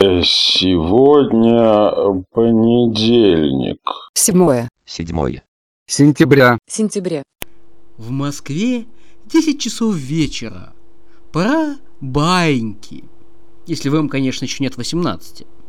Сегодня понедельник. 7 сентября. В Москве 10 часов вечера. Пора баиньки. Если вам, конечно, еще нет 18.